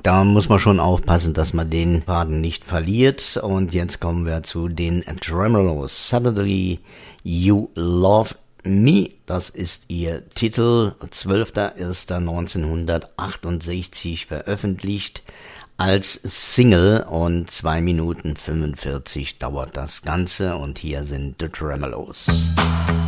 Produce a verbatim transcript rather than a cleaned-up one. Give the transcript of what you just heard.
da muss man schon aufpassen, dass man den Faden nicht verliert. Und jetzt kommen wir zu den Tremolos. Suddenly You Love Me, das ist ihr Titel, zwölfter erster neunzehnhundertachtundsechzig veröffentlicht als Single und zwei Minuten fünfundvierzig dauert das Ganze und hier sind The Tremolos.